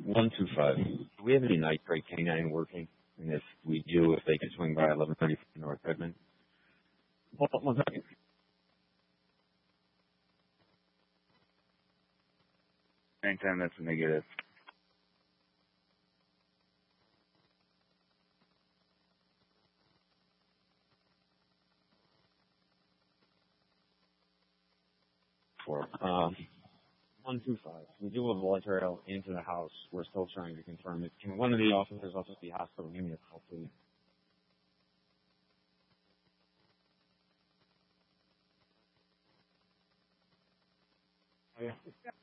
125. Do we have any night grade canine working? And if we do, if they can swing by 11:30 North Redmond. Hold on 1 second. Anytime that's a negative. For 125. We do a blood trail into the house. We're still trying to confirm it. Can one of the officers also be hospital? Give me a call, please. Oh, yeah.